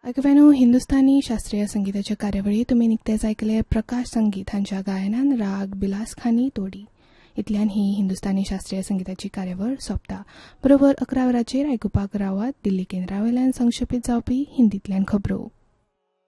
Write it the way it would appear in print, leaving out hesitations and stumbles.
ऐकव्यानो हिंदुस्थानी शास्त्रीय संगीताच्या कार्यावळी तुम्ही निकतेच ऐकले प्रकाश संगीत हांच्या गायनान राग बिलासखानी तोडी. इतल्यान ही हिंदुस्थानी शास्त्रीय संगीताची कार्यावळ सोंपता. बरोबर 11 वरांचेर आयकुपाक रावात दिल्ली केंद्रावेल्यान संक्षेपीत जावपी हिंदीतल्यान खबरो.